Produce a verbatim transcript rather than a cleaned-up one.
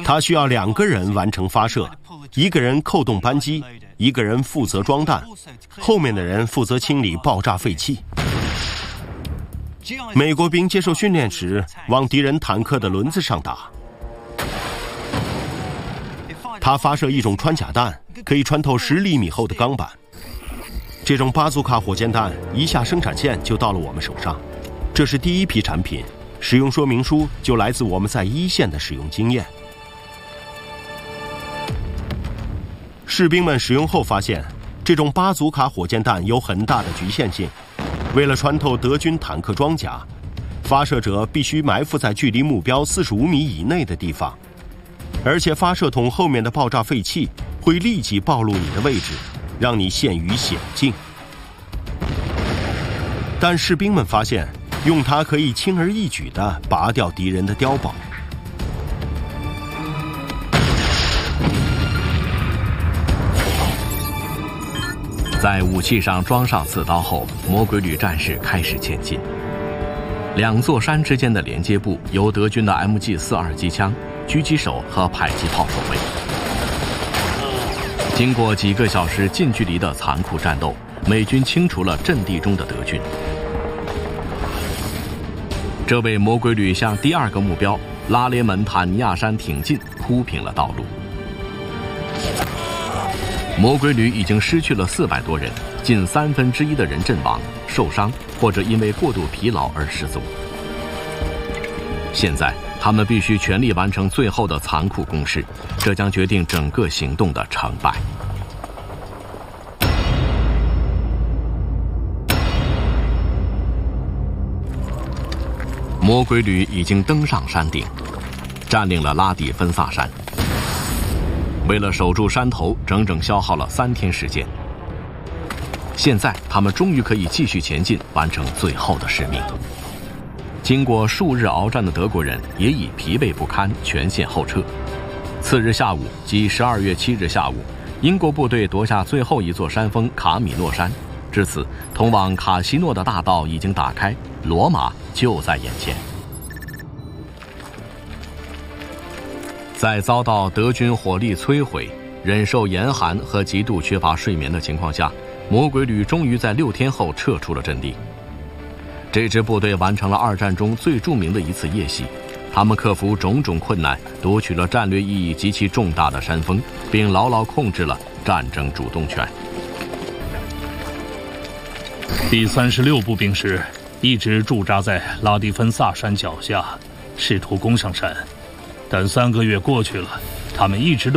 他需要两个人完成发射，一个人扣动扳机，一个人负责装弹，后面的人负责清理爆炸废气。美国兵接受训练时，往敌人坦克的轮子上打。他发射一种穿甲弹，可以穿透十厘米厚的钢板。这种巴祖卡火箭弹一下生产线就到了我们手上，这是第一批产品，使用说明书就来自我们在一线的使用经验。士兵们使用后发现，这种巴祖卡火箭弹有很大的局限性。为了穿透德军坦克装甲，发射者必须埋伏在距离目标四十五米以内的地方，而且发射筒后面的爆炸废气会立即暴露你的位置，让你陷于险境。但士兵们发现，用它可以轻而易举地拔掉敌人的碉堡。 在武器上装上刺刀后，魔鬼旅战士开始前进。两座山之间的连接部由德军的 M G 四十二机枪、狙击手和迫击炮守卫。经过几个小时近距离的残酷战斗，美军清除了阵地中的德军，这为魔鬼旅向第二个目标拉列门塔尼亚山挺进铺平了道路。魔鬼旅已经失去了四百多人，近三分之一的人阵亡、受伤或者因为过度疲劳而失踪。现在他们必须全力完成最后的残酷攻势，这将决定整个行动的成败。魔鬼旅已经登上山顶，占领了拉底芬萨山。为了守住山头，整整消耗了三天时间。现在他们终于可以继续前进，完成最后的使命。经过数日鏖战的德国人也已疲惫不堪，全线后撤。次日下午，即十二月七日下午，英国部队夺下最后一座山峰卡米诺山。至此，通往卡西诺的大道已经打开，罗马就在眼前。在遭到德军火力摧毁、忍受严寒和极度缺乏睡眠的情况下，魔鬼旅终于在六天后撤出了阵地。这支部队完成了二战中最著名的一次夜袭，他们克服种种困难，夺取了战略意义极其重大的山峰，并牢牢控制了战争主动权。 第三十六步兵师一直驻扎在拉蒂芬萨山脚下，试图攻上山。但三个月过去了，他们一直都